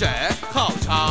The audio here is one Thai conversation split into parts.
ฉข่าวเช้า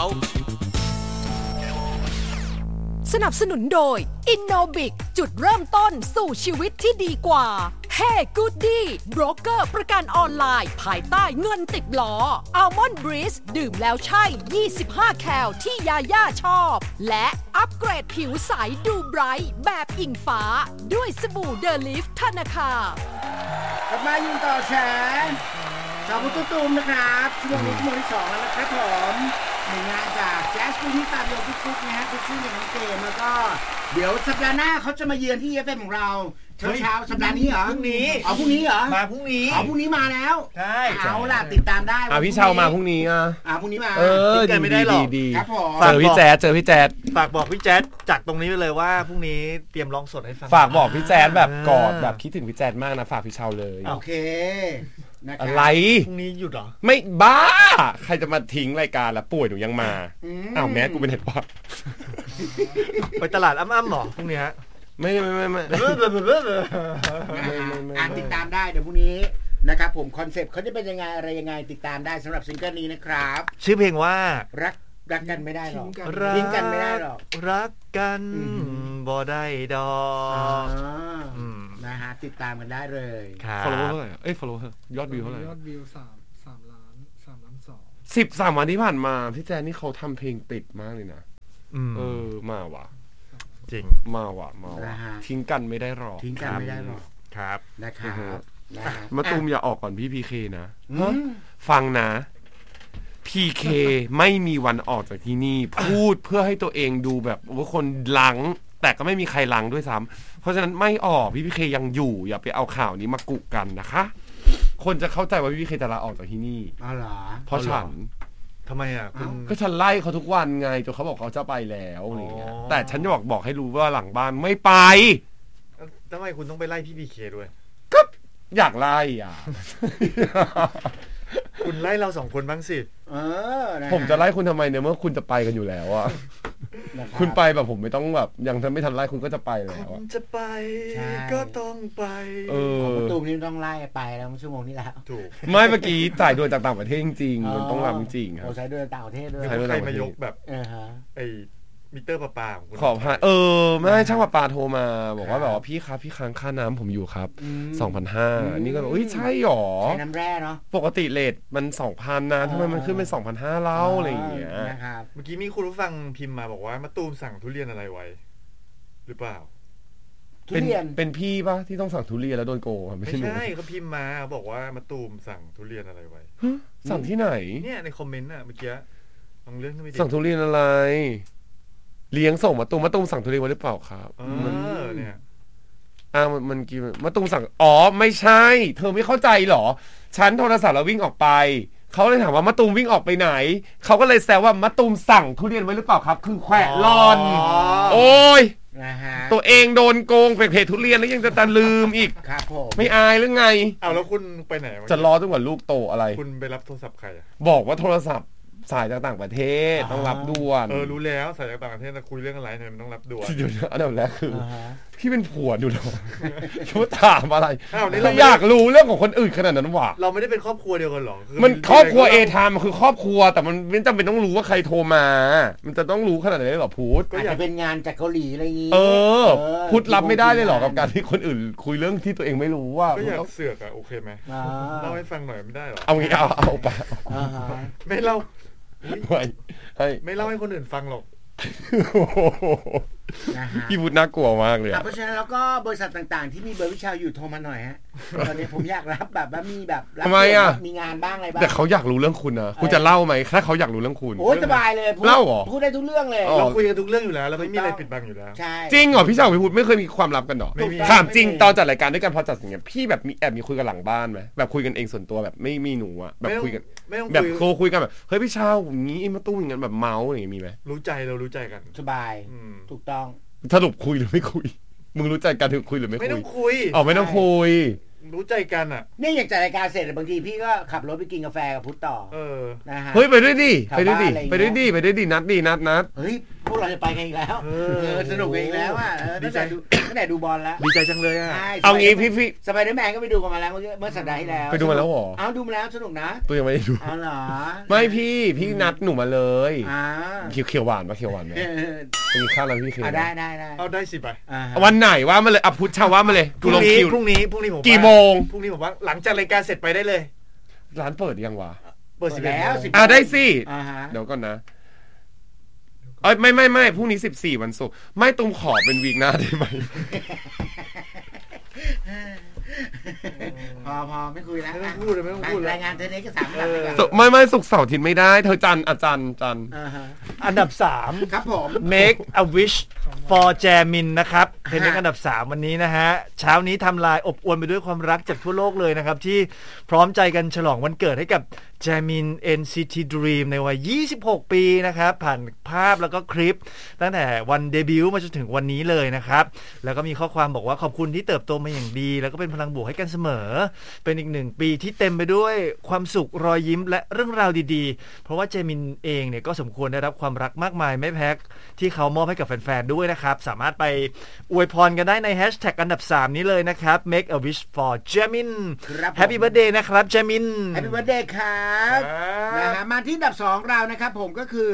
สนับสนุนโดย Innobic จุดเริ่มต้นสู่ชีวิตที่ดีกว่า Hey Goody โบรกเกอร์ประกันออนไลน์ภายใต้เงินติดล้อ Almond Breeze ดื่มแล้วใช่25แคลที่ยาย่าชอบและอัปเกรดผิวใสดูไบรท์แบบอิงฟ้าด้วยสบู่เดลิฟธนาคารกลับมายืนต่อแชร์ชาวพุทธตูมนะครับช่วงนี้ชั่วโมงที่2แล้วนะครับผมหนึ่งงานจากแจ๊สคุณที่ตามโยกุ๊กนะฮะคือชื่อในน้องเกมแล้วก็เดี๋ยวสัปดาห์หน้าเขาจะมาเยือนที่ FM ของเราเช้าสัปดาห์นี้เหรอพรุ่งนี้พรุ่งนี้เหรอมาพรุ่งนี้พรุ่งนี้มาแล้วใช่เอาล่ะติดตามได้พี่เชามาพรุ่งนี้พรุ่งนี้มาติดกันไม่ได้หรอกครับผมเจอพี่แจ๊ดฝากบอกพี่แจ๊ดจากตรงนี้ไปเลยว่าพรุ่งนี้เตรียมร้องสดให้ฟังฝากบอกพี่แจ๊ดแบบกอดแบบคิดถึงพี่แจ๊ดมากนะฝากพี่เชาเลยโอเคอะไรพรุ่งนี้หยุดเหรอไม่บ้าใครจะมาทิ้งรายการละป่วยหนูยังมาแม้กูเป็นเห็ดวัดไปตลาดอ้ำๆหรอพรุ่งนี้ฮะไม่ติดตามได้เดี๋ยวพรุ่งนี้นะครับผมคอนเซปต์เขาจะเป็นยังไงอะไรยังไงติดตามได้สำหรับซิงเกิลนี้นะครับชื่อเพลงว่ารักกันไม่ได้หรอกทิ้งกันไม่ได้หรอกรักกันบ่ได้ดอกนะฮะติดตามกันได้เลย follow เท่าไหร่follow ยอดวิวเท่าไหร่ยอดวิว3 ล้าน2 13วันที่ผ่านมาพี่แจนนี่เขาทำเพลงติดมากเลยนะมาว่ะจริงมาว่ะทิ้งกันไม่ได้หรอกครับนะครับมะตูมอย่าออกก่อนพี่พีเคนะฟังนะพีเคไม่มีวันออกจากที่นี่พูดเพื่อให้ตัวเองดูแบบว่าคนลังแต่ก็ไม่มีใครลังด้วยซ้ำเพราะฉะนั้นไม่ออกพี่พีเคยังอยู่อย่าไปเอาข่าวนี้มากุกันนะคะคนจะเข้าใจว่าพี่พีเคจะลาออกจากที่นี่เพราะฉันทำไมอ่ะก็ฉันไล่เขาทุกวันไงจนเขาบอกเขาจะไปแล้วอะไรเงี้ยแต่ฉันจะบอกให้รู้ว่าหลังบ้านไม่ไปทำไมคุณต้องไปไล่พี่พีเคด้วยก็อยากไล่คุณไล่เรา2คนบ้างสิผมจะไล่คุณทำไมเนี่ยเมื่อคุณจะไปกันอยู่แล้วอ่ะคุณไปแบบผมไม่ต้องแบบยังไม่ทันไล่คุณก็จะไปแล้วคุณจะไปก็ต้องไปของประตูนี้ต้องไล่ไปแล้วชั่วโมงนี้แล้วถูกไม่เมื่อกี้จ่ายโดยจากต่างประเทศจริงๆมันต้องรับจริงครับใช้โดยต่างประเทศด้วยใครมายกแบบไอ้มิเตอร์ประปาของคุณขอพายไม่ช่างประปาโทรมาบอกว่าแบบว่าพี่ครับพี่ค้างค่าน้ำผมอยู่ครับ 2,500 นี่ก็แบบใช่หรอใช้น้ำแร่เนาะปกติเรทมัน 2,000 นะทำไมมันขึ้นเป็น 2,500 เล่าอะไรอย่างเงี้ยนะครับเมื่อกี้มีคุณผู้ฟังพิมพ์มาบอกว่ามะตูมสั่งทุเรียนอะไรไว้หรือเปล่าเป็นพี่ป่ะที่ต้องสั่งทุเรียนแล้วโดนโกงไม่ใช่เขาพิมพ์มาบอกว่ามะตูมสั่งทุเรียนอะไรไว้สั่งที่ไหนเนี่ยในคอมเมนต์เมื่อกี้ลองเลื่อนขึ้นไปดิสั่งทุเรียนอะไรเลี้ยงส่งมะตูมสั่งทุเรียนไว้หรือเปล่าครับเนี่ยมันกี่มะตูมสั่งไม่ใช่เธอไม่เข้าใจหรอฉันโทรศัพท์แล้ววิ่งออกไปเขาเลยถามว่ามะตูมวิ่งออกไปไหนเขาก็เลยแซวว่ามะตูมสั่งทุเรียนไว้หรือเปล่าครับคือแขวะลอนโอ้ยตัวเองโดนโกงเพจทุเรียนแล้วยังจะลืมอีกครับผมไม่อายหรือไงแล้วคุณไปไหนจะรอจนกว่าลูกโตอะไรคุณไปรับโทรศัพท์ใครบอกว่าโทรศัพท์สายจากต่างประเทศต้องรับด่วนรู้แล้วสายจากต่างประเทศจะคุยเรื่องอะไรเนี่ยมันต้องรับด่วนเดี๋ยวอันดับแรกคือพี่เป็นผัวดูหรอเขาถามอะไรเราอยากรู้เรื่องของคนอื่นขนาดนั้นวะเราไม่ได้เป็นครอบครัวเดียวกันหรอมันครอบครัวไทม์มันคือครอบครัวแต่มันไม่จำเป็นต้องรู้ว่าใครโทรมามันจะต้องรู้ขนาดไหนหรอพุทธก็อยากเป็นงานจากเกาหลีอะไรอย่างงี้พุทธรับไม่ได้เลยหรอกับการที่คนอื่นคุยเรื่องที่ตัวเองไม่รู้ว่าก็อยากเสือกโอเคไหมเล่าให้ฟังหน่อยไม่ได้หรอเอางี้เอาไปไม่เล่าไม่เล่าให้คนอื่นฟังหรอกพี่พุทธน่ากลัวมากเลยเพราะฉะนั้นแล้วก็บริษัทต่างๆที่มีเบอร์วิชาอยู่โทรมาหน่อยฮะตอนนี้ผมอยากรับแบบว่ามีแบบทำไมมีงานบ้างอะไรบ้างแต่เขาอยากรู้เรื่องคุณนะคุณจะเล่าไหมถ้าเขาอยากรู้เรื่องคุณโอ้สบายเลยเล่าหรอพูดได้ทุกเรื่องเลยเราคุยกันทุกเรื่องอยู่แล้วเราไม่มีอะไรปิดบังอยู่แล้วจริงเหรอพี่ชาวพี่พุทธไม่เคยมีความลับกันหรอถามจริงตอนจัดรายการด้วยกันพอจัดอย่างเงี้ยพี่แบบมีแอบมีคุยกันหลังบ้านไหมแบบคุยกันเองส่วนตัวแบบไม่มีหนูอะแบบคุยกันแบบคุยกันแบบเฮ้ยพี่ชาวงี้ไอ้มาตุ้งอย่างเงี้ยแบบเมาส์อย่างเงี้ยมีไหมรู้ใจเรารู้ใจกันสบายถูกต้องสรุปคุยหรือไม่คุยมึงรู้ใจกันถึงคุยหรือไม่คุยไม่ต้องคุยไม่ต้องคุยรู้ใจกันเนี่ยอย่างจัดรายการเสร็จบางทีพี่ก็ขับรถไปกินกาแฟกับพุทธต่อนะฮะเฮ้ยไปด้วยดินัดเฮ้ยพวกเราไปกันอีกแล้วสนุกกันอีกแล้วอ่ะตั้งแต่ดูบอลแล้วดีใจจังเลยอ่ะเอางี้พี่สไปเดอร์แมนก็ไปดูกันมาแล้วเมื่อสัปดาห์ที่แล้วไปดูมาแล้วหรอดูมาแล้วสนุกนะตัวยังไม่ได้ดูเอาเหรอไม่พี่นัดหนูมาเลยเขียวหวานปะเขียวหวานไหมไปกินข้าวร้านพี่เขียวได้เอาได้สิไปวันไหนว่ามาเลยพุทธชาว่ามาเลยพรุ่งนี้ผมกี่โมงพรุ่งนี้ผมว่าหลังจากรายการเสร็จไปได้เลยร้านเปิดยังวะเปิดแล้วได้สิเดี๋ยวก่อนนะไม่พรุ่งนี้14วันศุกร์ไม่ตุ้มขอเป็นวีคหน้าได้ไหมพอไม่คุยแล้วไม่ต้องพูดรายงานเธอเนี่ยก็3 วันไม่ศุกร์เสาร์อาทิตย์ไม่ได้เธอจันทร์อันดับ3 ครับผม Make a Wish for Jamin นะครับเทนนิสอันดับ3วันนี้นะฮะเช้านี้ทำลายอบอวลไปด้วยความรักจากทั่วโลกเลยนะครับที่พร้อมใจกันฉลองวันเกิดให้กับ Jamin NCT Dream ในวัย26 ปีนะครับผ่านภาพแล้วก็คลิปตั้งแต่วันเดบิวต์มาจนถึงวันนี้เลยนะครับแล้วก็มีข้อความบอกว่าขอบคุณที่เติบโตมาอย่างดีแล้วก็เป็นพลังบวกให้กันเสมอเป็นอีก1 ปีที่เต็มไปด้วยความสุขรอยยิ้มและเรื่องราวดีๆเพราะว่าเจมินเองเนี่ยก็สมควรได้รับความรักมากมายไม่แพ้ที่เขามอบให้กับแฟนๆด้วยนะครับสามารถไปอวยพรกันได้ในแฮชแท็กอันดับ3นี้เลยนะครับ Make a wish for Jamin Happy birthday นะครับ Jamin Happy birthday ครับนะฮะมาที่อันดับ2เรานะครับผมก็คือ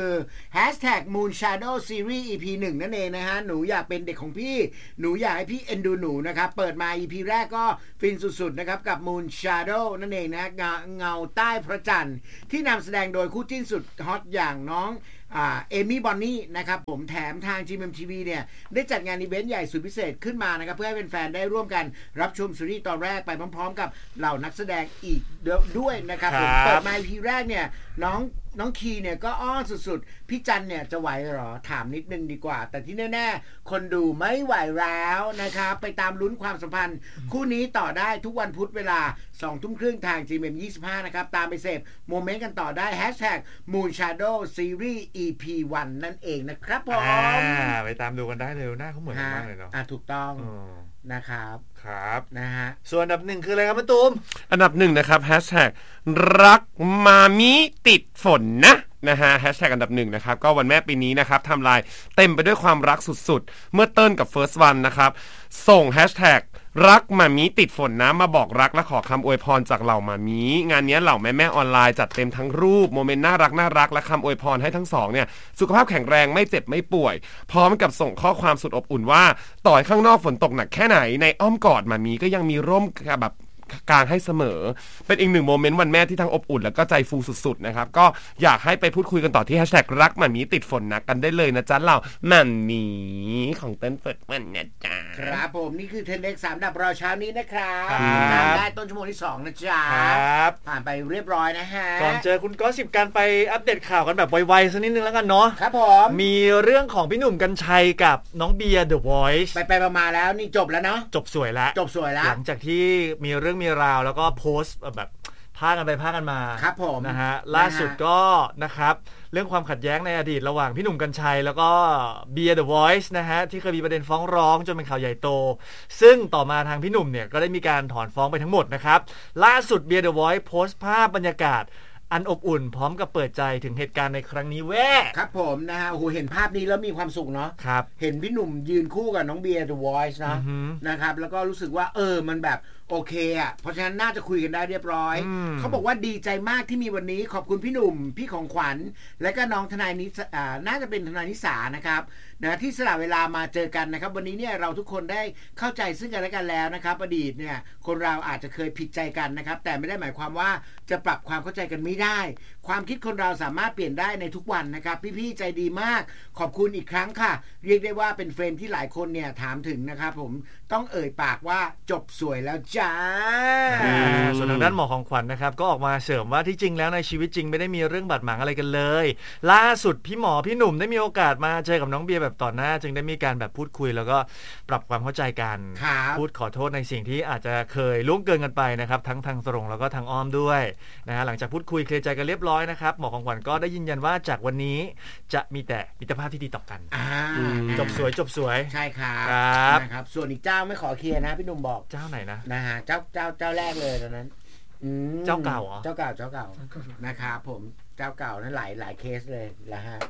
#Moon Shadow Series EP 1นั่นเองนะฮะหนูอยากเป็นเด็กของพี่หนูอยากให้พี่เอ็นดูหนูนะครับเปิดมา EP แรกก็ฟินสุดๆนะครับกับ Moon Shadow นั่นเองนะเงาใต้พระจันทร์ที่นำแสดงโดยคู่จิ้นสุดฮอตอย่างน้องเอมี่บอนนี่นะครับผมแถมทาง GMMTV เนี่ยได้จัดงานอีเวนต์ใหญ่สุดพิเศษขึ้นมานะครับเพื่อให้แฟนๆได้ร่วมกันรับชมซีรีส์ตอนแรกไปพร้อมๆกับเหล่านักแสดงอีกด้วยนะครับผมเปิดมา EP แรกเนี่ยน้องคีเนี่ยก็อ้อนสุดๆพี่จันเนี่ยจะไหวหรอถามนิดนึงดีกว่าแต่ที่แน่ๆคนดูไม่ไหวแล้วนะครับไปตามลุ้นความสัมพันธ์คู่นี้ต่อได้ทุกวันพุธเวลา 20:30 ทาง GMM25 นะครับตามไปเสพโมเมนต์กันต่อได้ #Moon Shadow Series EP 1นั่นเองนะครับผมไปตามดูกันได้เลยหน้าเขาเหมือนกันมากเลยเนาะถูกต้องนะครับครับนะฮะส่วนอันดับ1คืออะไรครับมะตูมอันดับ1นะครับรักมามิติดฝนนะฮะอันดับ1นะครับก็วันแม่ปีนี้นะครับทำลายเต็มไปด้วยความรักสุดๆเมื่อเติ้ลกับ First One นะครับส่งรักมามิติดฝนนะมาบอกรักและขอคำอวยพรจากเหล่ามามิงานนี้เหล่าแม่ออนไลน์จัดเต็มทั้งรูปโมเมนต์น่ารักและคำอวยพรให้ทั้งสองเนี่ยสุขภาพแข็งแรงไม่เจ็บไม่ป่วยพร้อมกับส่งข้อความสุดอบอุ่นว่าต่อยข้างนอกฝนตกหนักแค่ไหนในอ้อมกอดมามิก็ยังมีร่มแบบกลางให้เสมอเป็นอีก1โมเมนต์วันแม่ที่ทั้งอบอุ่นแล้วก็ใจฟูสุดๆนะครับก็อยากให้ไปพูดคุยกันต่อที่รักมามิติดฝนนะกันได้เลยนะจ๊ะเรามามิของเต้นเปิดมันนะจ๊ะครับผมนี่คือเทรนด์เด็ก3ดับรอเช้านี้นะครับได้ต้นชั่วโมงที่2นะจ๊ะผ่านไปเรียบร้อยนะฮะก่อนเจอคุณก็10การไปอัปเดตข่าวกันแบบไวๆสักนิดนึงแล้วกันเนาะครับผมมีเรื่องของพี่หนุ่มกรรชัยกับน้องเบียร์ The Voice ไปมาแล้วนี่จบแล้วเนาะจบสวยแล้วหลังจากที่มีเรื่องมีราวแล้วก็โพสต์แบบพากันไปพากันมาครับผมนะฮะล่าสุดก็นะครับเรื่องความขัดแย้งในอดีตระหว่างพี่หนุ่มกรรชัยแล้วก็เบียร์ The Voice นะฮะที่เคยมีประเด็นฟ้องร้องจนเป็นข่าวใหญ่โตซึ่งต่อมาทางพี่หนุ่มเนี่ยก็ได้มีการถอนฟ้องไปทั้งหมดนะครับล่าสุดเบียร์ The Voice โพสต์ภาพบรรยากาศอันอบอุ่นพร้อมกับเปิดใจถึงเหตุการณ์ในครั้งนี้ครับผมนะฮะโอ้โหเห็นภาพนี้แล้วมีความสุขเนาะครับเห็นพี่หนุ่มยืนคู่กับน้องเบียร์ The Voice นะครับแล้วก็รู้สึกว่ามันแบบโอเคอ่ะเพราะฉะนั้นน่าจะคุยกันได้เรียบร้อยเขาบอกว่าดีใจมากที่มีวันนี้ขอบคุณพี่หนุ่มพี่ของขวัญและก็น้องทนายนิสน่าจะเป็นทนายนิสานะครับนะที่สละเวลามาเจอกันนะครับวันนี้เนี่ยเราทุกคนได้เข้าใจซึ่งกันและกันแล้วนะครับอดีตเนี่ยคนเราอาจจะเคยผิดใจกันนะครับแต่ไม่ได้หมายความว่าจะปรับความเข้าใจกันไม่ได้ความคิดคนเราสามารถเปลี่ยนได้ในทุกวันนะครับพี่ๆใจดีมากขอบคุณอีกครั้งค่ะเรียกได้ว่าเป็นเฟรนด์ที่หลายคนเนี่ยถามถึงนะครับผมต้องเอ่ยปากว่าจบสวยแล้วจ้าส่วนทางด้านหมอของขวัญ นะครับก็ออกมาเสริมว่าที่จริงแล้วในชีวิตจริงไม่ได้มีเรื่องบาดหมางอะไรกันเลยล่าสุดพี่หนุ่มได้มีโอกาสมาเจอกับน้องเบียร์แบบต่อหน้าจึงได้มีการแบบพูดคุยแล้วก็ปรับความเข้าใจกันพูดขอโทษในสิ่งที่อาจจะเคยล่วงเกินกันไปนะครับทั้งทางตรงแล้วก็ทางอ้อมด้วยนะฮะหลังจากพูดคุยเคลียร์ใจกันเรียบร้อยนะครับหมอของขวัญก็ได้ยืนยันว่าจากวันนี้จะมีแต่มิตรภาพที่ดีต่อกันจบสวยใช่ครับนะครับส่วนอีกเจ้าไม่ขอเคลียร์นะพี่หนุ่มบอกเจ้าไหนนะฮะเจ้าแรกเลยตอนนั้นเจ้าเก่าเหรอเจ้าเก่านะครับผมเจ้าเก่านั้นหลายเคสเลยนะฮะ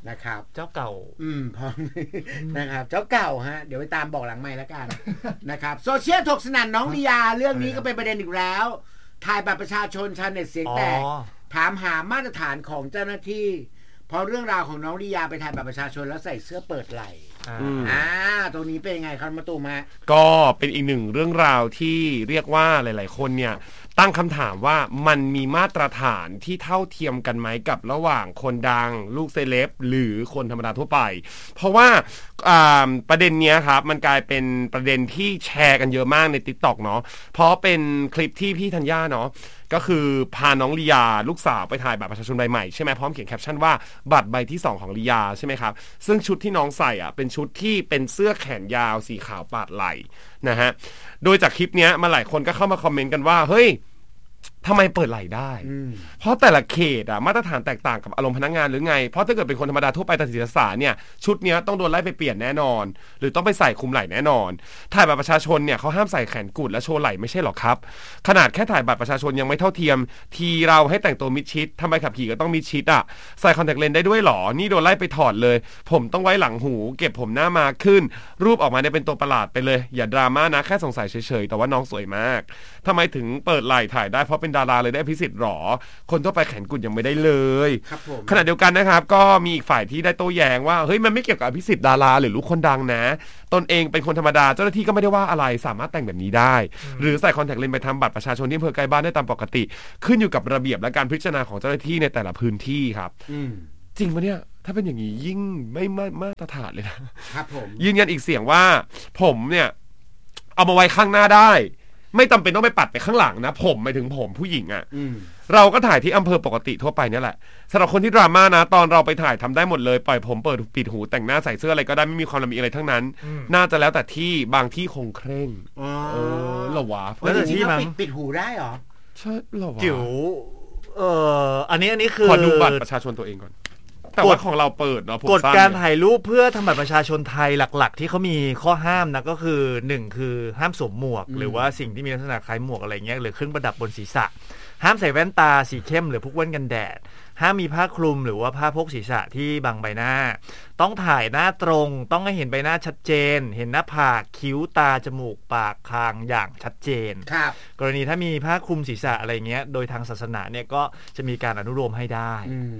นะครับเจ้าเก่าพอนะครับเจ้าเก่าฮะเดี๋ยวไปตามบอกหลังไมค์แล้วกัน นะครับโซเชียลถกสนั่นน้องลียาเรื่องนี้ก็เป็นประเด็นอีกแล้วถ่ายบัตรประชาชนชาวเน็ตเสียงแตกถามหามาตรฐานของเจ้าหน้าที่เพราะเรื่องราวของน้องลียาไปถ่ายบัตรประชาชนแล้วใส่เสื้อเปิดไหล่ตรงนี้เป็นยังไงครับมาตูมฮะก็เป็นอีกหนึ่งเรื่องราวที่เรียกว่าหลายๆคนเนี่ยตั้งคำถามว่ามันมีมาตรฐานที่เท่าเทียมกันไหมกับระหว่างคนดังลูกเซเลบหรือคนธรรมดาทั่วไปเพราะว่าประเด็นเนี้ยครับมันกลายเป็นประเด็นที่แชร์กันเยอะมากใน TikTok เนาะเพราะเป็นคลิปที่พี่ธัญญาเนาะก็คือพาน้องลียาลูกสาวไปถ่ายบัตรประชาชนใบใหม่ใช่ไหมพร้อมเขียนแคปชั่นว่าบัตรใบที่2ของลียาใช่ไหมครับซึ่งชุดที่น้องใส่อ่ะเป็นชุดที่เป็นเสื้อแขนยาวสีขาวปาดไหล่นะฮะโดยจากคลิปเนี้ยมาหลายคนก็เข้ามาคอมเมนต์กันว่าเฮ้ยทำไมเปิดไหล่ได้เพราะแต่ละเขตอะมาตรฐานแตกต่างกับอารมณ์พนักงานหรือไงเพราะถ้าเกิดเป็นคนธรรมดาทั่วไปตามศิลปศาสตร์เนี่ยชุดเนี้ยต้องโดนไล่ไปเปลี่ยนแน่นอนหรือต้องไปใส่คลุมไหล่แน่นอนถ่ายบัตรประชาชนเนี่ยเขาห้ามใส่แขนกุดและโชว์ไหล่ไม่ใช่หรอครับขนาดแค่ถ่ายบัตรประชาชนยังไม่เท่าเทียมทีเราให้แต่งตัวมิดชิดทำไมขับขี่ก็ต้องมิดชิดอะใส่คอนแทคเลนส์ได้ด้วยหรอนี่โดนไล่ไปถอดเลยผมต้องไว้หลังหูเก็บผมหน้ามาขึ้นรูปออกมาเนี่ยเป็นตัวประหลาดไปเลยอย่าดราม่านะแค่สงสัยเฉยๆแต่ว่าน้องสวยมากทำไมถึงเปิดไหล่ถ่ายได้เพราะเป็นดาราเลยได้พิเศษหรอคนทั่วไปแขนกุดยังไม่ได้เลยขณะเดียวกันนะครับก็มีอีกฝ่ายที่ได้โต้แย้งว่าเฮ้ยมันไม่เกี่ยวกับอภิสิทธิ์ดาราหรือลูกคนดังนะตนเองเป็นคนธรรมดาเจ้าหน้าที่ก็ไม่ได้ว่าอะไรสามารถแต่งแบบนี้ได้หรือใส่คอนแทคเลนส์ไปทำบัตรประชาชนที่อำเภอใกล้บ้านได้ตามปกติขึ้นอยู่กับระเบียบและการพิจารณาของเจ้าหน้าที่ในแต่ละพื้นที่ครับจริงปะเนี่ยถ้าเป็นอย่างนี้ยิ่งไม่มาตรฐานเลยนะครับผมยืนยันอีกเสียงว่าผมเนี่ยเอามาไว้ข้างหน้าได้ไม่จำเป็นต้องไปปัดไปข้างหลังนะผมหมายถึงผมผู้หญิงอ่ะเราก็ถ่ายที่อำเภอปกติทั่วไปนี่แหละสำหรับคนที่ดราม่านะตอนเราไปถ่ายทำได้หมดเลยปล่อยผมเปิดปิดหูแต่งหน้าใส่เสื้ออะไรก็ได้ไม่มีความละเอียดอะไรทั้งนั้นน่าจะแล้วแต่ที่บางที่คงเคร่งเหรอวะแล้วแต่ที่มั้งปิดหูได้หรอใช่เหรอวะจิ๋วอันนี้คือขอดูบัตรประชาชนตัวเองก่อนแต่ว่าของเราเปิดเนาะกฎการถ่ายรูปเพื่อทำบัตรประชาชนไทยหลักๆที่เขามีข้อห้ามนะก็คือ1คือห้ามสวมหมวกหรือว่าสิ่งที่มีลักษณะคล้ายหมวกอะไรเงี้ยหรือเครื่องประดับบนศีรษะห้ามใส่แว่นตาสีเข้มหรือพวกแว่นกันแดดห้ามมีผ้าคลุมหรือว่าผ้าพกศีรษะที่บังใบหน้าต้องถ่ายหน้าตรงต้องให้เห็นใบหน้าชัดเจนเห็นหน้าผากคิ้วตาจมูกปากคางอย่างชัดเจนกรณีถ้ามีผ้าคลุมศีรษะอะไรเงี้ยโดยทางศาสนาเนี่ยก็จะมีการอนุโลมให้ได้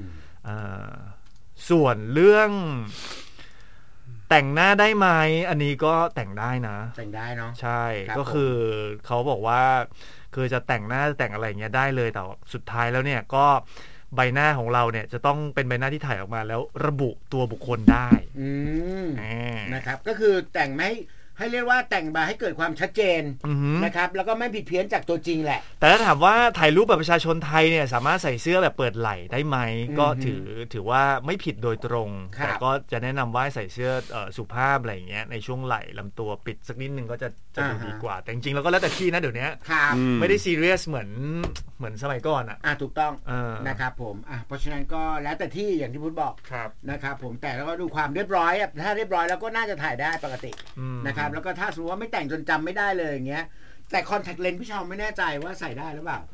ส่วนเรื่องแต่งหน้าได้ไหมอันนี้ก็แต่งได้นะแต่งได้เนาะใช่ก็คือเขาบอกว่าคือจะแต่งหน้าแต่งอะไรเงี้ยได้เลยแต่สุดท้ายแล้วเนี่ยก็ใบหน้าของเราเนี่ยจะต้องเป็นใบหน้าที่ถ่ายออกมาแล้วระบุตัวบุคคลได้นะครับก็คือแต่งไม่ให้เรียกว่าแต่งมาให้เกิดความชัดเจนนะครับแล้วก็ไม่ผิดเพี้ยนจากตัวจริงแหละแต่ถ้าถามว่าถ่ายรูปแบบประชาชนไทยเนี่ยสามารถใส่เสื้อแบบเปิดไหล่ได้ไหมก็ถือว่าไม่ผิดโดยตรงแต่ก็จะแนะนำว่าใส่เสื้อสุภาพอะไรอย่างเงี้ยในช่วงไหล่ลำตัวปิดสักนิดนึงก็จะดูดีกว่าแต่จริงๆแล้วก็แล้วแต่ที่นะเดี๋ยวนี้ไม่ได้ซีเรียสเหมือนสมัยก่อนถูกต้องนะครับผมเพราะฉะนั้นก็แล้วแต่ที่อย่างที่พุทธบอกนะครับผมแต่แล้วก็ดูความเรียบร้อยถ้าเรียบร้อยแล้วก็น่าจะถ่ายได้ปกตินะครับแล้วก็ถ้าสมมติว่าไม่แต่งจนจำไม่ได้เลยอย่างเงี้ยแต่คอนแทคเลนส์พี่ชาวไม่แน่ใจว่าใส่ได้หรือเปล่า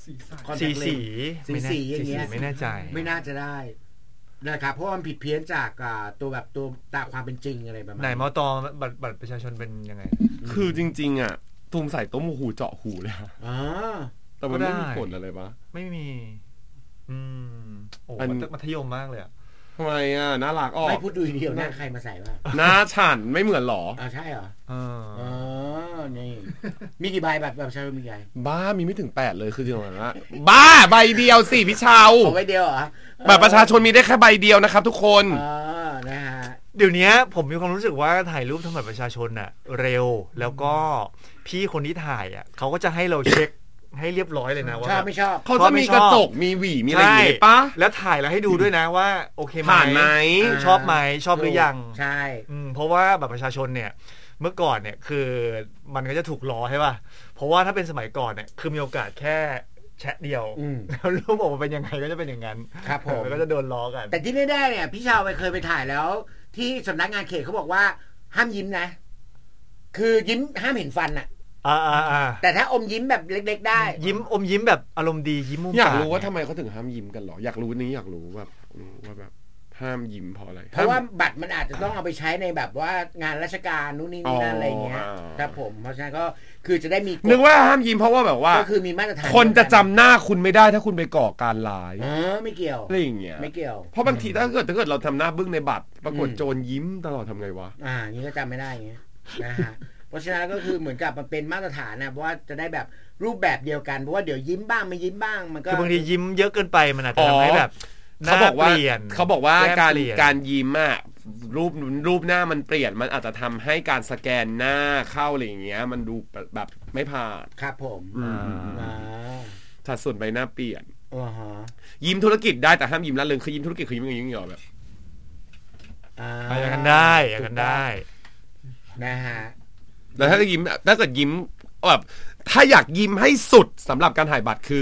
สีอย่างเงี้ยไม่แน่ใจไม่น่าจะได้นะครับเพราะมันผิดเพี้ยนจากตัวแบบตัวตามความเป็นจริงอะไรประมาณไหนมอตอบัตรประชาชนเป็นยังไงคือจริงๆอ่ะตุ่มใส่ต้มหูเจาะหูเลยแต่มันไม่มีผลอะไรปะไม่มีโอ้มัธยมมากเลยทำไมน่ารักออกไม่พูดดูเดียวหน้าใครมาใส่บ้างหน้าฉันไม่เหมือนหรอใช่เหรอนี่มีกี่ใบแบบประชาชนมีกี่ใบบ้ามีไม่ถึง8เลยคือจริงๆนะบ้าใบเดียวสิพี่เชาใบเดียวเหรอแบบประชาชนมีได้แค่ใบเดียวนะครับทุกคนนะฮะเดี๋ยวนี้ผมมีความรู้สึกว่าถ่ายรูปทำบัตรประชาชนเร็วแล้วก็พี่คนที่ถ่ายเขาก็จะให้เราเช็คให้เรียบร้อยเลยนะว่าไม่ชอบเขาจะมีกระจกมีหวีมีอะไรอย่างงี้ปะแล้วถ่ายแล้วให้ดูด้วยนะว่าโอเคไหมชอบไหมชอบหรือยังใช่เพราะว่าบัตรประชาชนเนี่ยเมื่อก่อนเนี่ยคือมันก็จะถูกล้อใช่ป่ะเพราะว่าถ้าเป็นสมัยก่อนเนี่ยคือมีโอกาสแค่แชะเดียวแล้วรูปออกมาเป็นยังไงก็จะเป็นอย่างนั้นครับผมก็จะโดนล้อกันแต่ที่แน่ๆเนี่ยพี่ชาวเคยไปถ่ายแล้วที่สำนักงานเขตเขาบอกว่าห้ามยิ้มนะคือยิ้มห้ามเห็นฟันแต่ถ้าอมยิ้มแบบเล็กๆได้อมยิ้มแบบอารมณ์ดียิ้มมุมปากอยากรู้ว่าทำไมเขาถึงห้ามยิ้มกันหรออยากรู้นี้อยากรู้แบบว่าแบบห้ามยิ้มเพราะอะไรเพราะว่าบัตรมันอาจจะต้องเอาไปใช้ในแบบว่างานราชการนู่นนี่นั่นอะไรเงี้ยครับผมเพราะฉะนั้นก็คือจะได้มีนึกว่าห้ามยิ้มเพราะว่าแบบว่าก็คือมีมาตรฐานคนจะจำหน้าคุณไม่ได้ถ้าคุณไปก่อการร้ายไม่เกี่ยวอะไรอย่างเงี้ยไม่เกี่ยวเพราะบางทีถ้าเกิดเราทำหน้าบึ้งในบัตรปรากฏโจรยิ้มตลอดทำไงวะนี่ก็จำไม่ได้เงี้ยนะฮะเพราะฉะนั้นก็คือเหมือนกับมันเป็นมาตรฐานนะเพราะว่าจะได้แบบรูปแบบเดียวกันเพราะว่าเดี๋ยวยิ้มบ้างไม่ยิ้มบ้างมันก็คือบางทียิ้มเยอะเกินไปมันอาจจะทำให้แบบเขาบอกว่าการยิ้มอะรูปหน้ามันเปลี่ยนมันอาจจะทำให้การสแกนหน้าเข้าอะไรอย่างเงี้ยมันดูแบบไม่ผ่านครับผมสัดส่วนใบหน้าเปลี่ยนยิ้มธุรกิจได้แต่ห้ามยิ้มละเริงคือยิ้มธุรกิจคือยิ้มอย่างเงี้ยแบบอย่างนั้นได้อย่างนั้นได้นะฮะแล้วถ้าเกิดยิ้มแบบถ้าอยากยิ้มให้สุดสำหรับการถ่ายบัตรคือ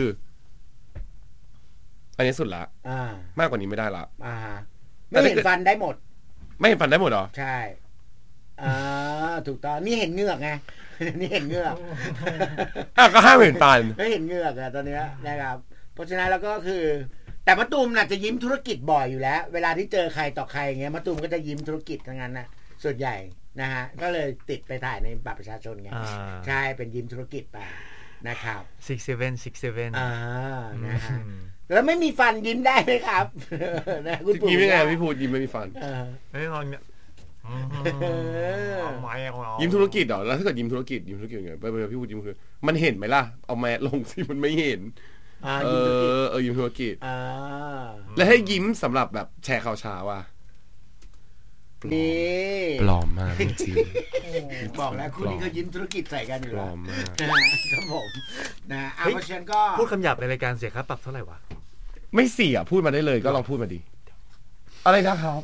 อันนี้สุดละมากกว่านี้ไม่ได้ละไม่เห็นฟันได้หมดไม่เห็นฟันได้หมดหรอใช่ถูกต้องนี่เห็นเหงือกไงนี่เห็นเหงือกก็ห้ามเห็นฟันไม่เห็นเหงือกอะตอนนี้นะครับเพราะฉะนั้นแล้วก็คือแต่มะตูมน่ะจะยิ้มธุรกิจบ่อยอยู่แล้วเวลาที่เจอใครต่อใครอย่างเงี้ยมะตูมก็จะยิ้มธุรกิจทั้งนั้นนะส่วนใหญ่นะฮะก็เลยติดไปถ่ายในบัตรประชาชนไงใช่เป็นยิ้มธุรกิจไปนะครับ 67 นะฮะแล้วไม่มีฟันยิ้มได้ไหมครับนะคุณปู่ยิ้มยังไงพี่พูดยิ้มไม่มีฟันไม่ฟันเนี่ยยิ้มธุรกิจเหรอแล้วถ้าเกิดยิ้มธุรกิจไงไปพี่พูดยิ้มคือมันเห็นไหมล่ะเอาแมสลงสิมันไม่เห็นยิ้มธุรกิจแล้วให้ยิ้มสำหรับแบบแชร์ข่าวเช้าอ่ะนี่ปลอมมากจริงบอกแล้วคู่นี้เขายิ้มธุรกิจใส่กันอยู่แล้วปลอมมากครับผมนะเพราะฉะนั้นก็พูดคำหยาบในรายการเสียค่าปรับเท่าไหร่วะไม่เสียพูดมาได้เลยก็ลองพูดมาดิอะไรนะครับ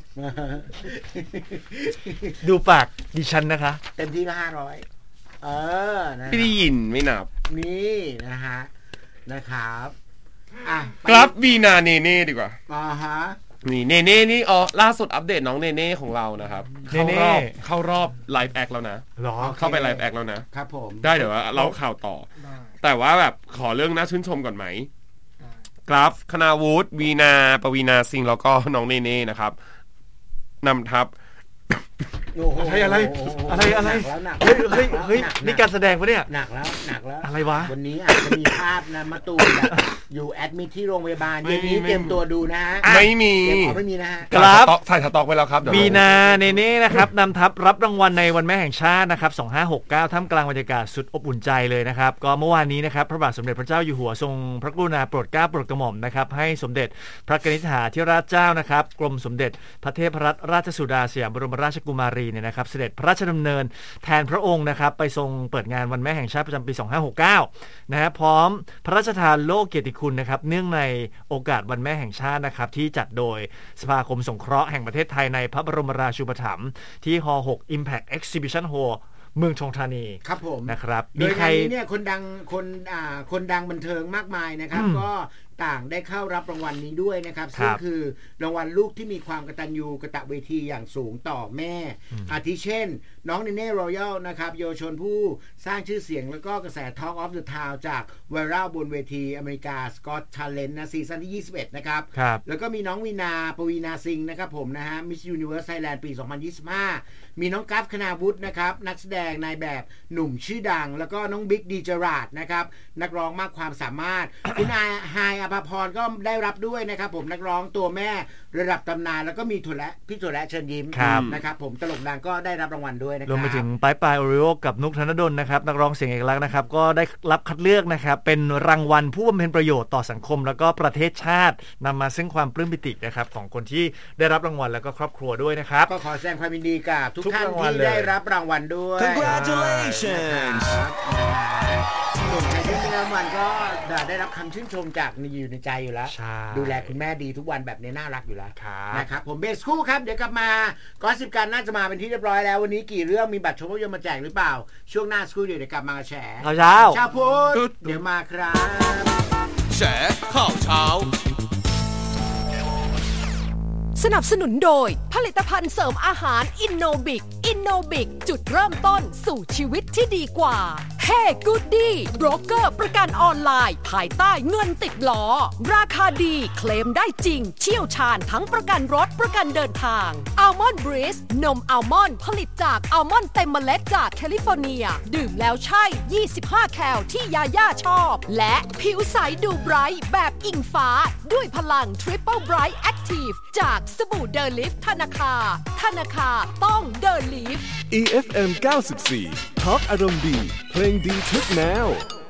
ดูปากดิฉันนะคะเต็มที่ก็500 ไม่ได้ยินไม่นับนี่นะฮะนะครับกราฟวีนาเนเน่ดีกว่านี่เนเน่นี่ล่าสุดอัปเดตน้องเนเน่ของเรานะครับเข้ารอบไลฟ์แอคแล้วนะเข้าไปไลฟ์แอคแล้วนะครับผมได้เดี๋ยวเล่าข่าวต่อแต่ว่าแบบขอเรื่องน่าชื่นชมก่อนไหมกราฟคณาวุฒิวีนาปวีนาซิงแล้วก็น้องเนเน่นะครับนำทัพอะไรเฮ้ยนี่การแสดงปะเนี่ยหนักแล้วอะไรวะวันนี้อาจจะมีภาพนะมะตูมแบบอยู่แอดมิทที่โรงพยาบาลเย็นนี้เตรียมตัวดูนะไม่มีนะฮะกราฟถ่ายสต็อกไปแล้วครับวีนาเนเน่นะครับนำทัพรับรางวัลในวันแม่แห่งชาตินะครับ2569ท่ามกลางบรรยากาศสุดอบอุ่นใจเลยนะครับก็เมื่อวานนี้นะครับพระบาทสมเด็จพระเจ้าอยู่หัวทรงพระกรุณาโปรดเกล้าโปรดกระหม่อมนะครับให้สมเด็จพระกนิษฐาธิราชเจ้านะครับกรมสมเด็จพระเทพรัตนราชสุดาสยามบรมราชกุมารีเนี่ยนะครับเสด็จพระราชดำเนินแทนพระองค์นะครับไปทรงเปิดงานวันแม่แห่งชาติประจำปี2569นะฮะพร้อมพระราชทานโล่เกียรติคุณนะครับเนื่องในโอกาสวันแม่แห่งชาตินะครับที่จัดโดยสภาคมสงเคราะห์แห่งประเทศไทยในพระบรมราชูปถัมภ์ที่ฮ6 Impact Exhibition Hall เมืองชงธานีครับผมนะครับมีใครเนี่ยคนดังบันเทิงมากมายนะครับก็ต่างได้เข้ารับรางวัลนี้ด้วยนะครับซึ่งคือรางวัลลูกที่มีความกตัญญูกตเวทีอย่างสูงต่อแม่อาทิเช่นน้องเนเน่รอยัลนะครับเยาวชนผู้สร้างชื่อเสียงแล้วก็กระแส Talk of the Town จากไวรัลบนเวทีอเมริกา Got Talent นะซีซั่นที่21นะครับแล้วก็มีน้องวีนาปวีนาซิงนะครับผมนะฮะ Miss Universe Thailand ปี2025มีน้องกัฟคณาวุฒินะครับนักแสดงนายแบบหนุ่มชื่อดังแล้วก็น้องบิ๊กดีเจอราดนะครับนักร้องมากความสามารถคุณไฮอภพรก็ได้รับด้วยนะครับผมนักร้องตัวแม่ระดับตำนานแล้วก็มีพี่ถั่วและเชิญยิ้มนะครับผมตลกดังก็ได้รับรางวัลด้วยนะครับรวมไปถึงปายโอริโอกับนุกธนดลนะครับนักร้องเสียงเอกลักษณ์นะครับก็ได้รับคัดเลือกนะครับเป็นรางวัลผู้บำเพ็ญประโยชน์ต่อสังคมแล้วก็ประเทศชาตินำมาซึ่งความปลื้มปิตินะครับของคนที่ได้รับรางวัลแล้วก็ครอบครัวด้วยนะครับก็ขอแสดงความยินดีกับทุกท่านที่ได้รับรางวัลด้วย Congratulations ส่วนใครที่ได้รางวัลก็ได้รับคำชื่นชมจากอยู่ในใจอยู่แล้วดูแลคุณแม่ดีทุกวันแบบนี้น่ารักอยู่แล้วนะครับผมเบสคู่ครับเดี๋ยวกลับมาก็สิบกันน่าจะมาเป็นที่เรียบร้อยแล้ววันนี้กี่เรื่องมีบัตรชมภาพยนตร์มาแจกหรือเปล่าช่วงหน้าสกู๊ปเดี๋ยวกลับมาแฉเช้าพุธเดี๋ยวมาครับแฉข่าวเช้าสนับสนุนโดยผลิตภัณฑ์เสริมอาหารอินโนบิกจุดเริ่มต้นสู่ชีวิตที่ดีกว่า Hey Goody โบรกเกอร์ประกันออนไลน์ภายใต้เงินติดล้อราคาดีเคลมได้จริงเชี่ยวชาญทั้งประกันรถประกันเดินทาง Almond Breeze นมอัลมอนด์ผลิตจากอัลมอนด์เต็มเมล็ดจากแคลิฟอร์เนียดื่มแล้วใช่25แคลที่ยาย่าชอบและผิวใสดูไบรท์แบบอิงฟ้าด้วยพลัง Triple Bright Active จากสบู่เดอลิฟธนาคาต้องเดอลิฟ EFM 94 ทอล์กอารมณ์ดีเพลงดีทุกแนว